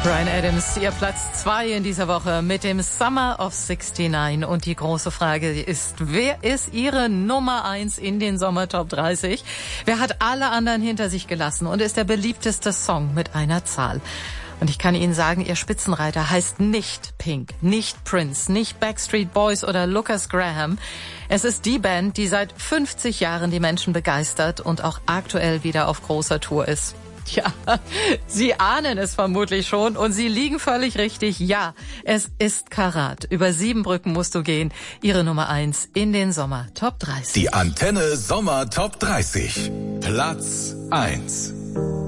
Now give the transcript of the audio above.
Bryan Adams, ihr Platz 2 in dieser Woche mit dem Summer of 69. Und die große Frage ist, wer ist Ihre Nummer 1 in den Sommer Top 30? Wer hat alle anderen hinter sich gelassen und ist der beliebteste Song mit einer Zahl? Und ich kann Ihnen sagen, Ihr Spitzenreiter heißt nicht Pink, nicht Prince, nicht Backstreet Boys oder Lucas Graham. Es ist die Band, die seit 50 Jahren die Menschen begeistert und auch aktuell wieder auf großer Tour ist. Tja, Sie ahnen es vermutlich schon und Sie liegen völlig richtig. Ja, es ist Karat. Über 7 Brücken musst du gehen. Ihre Nummer 1 in den Sommer Top 30. Die Antenne Sommer Top 30. Platz 1.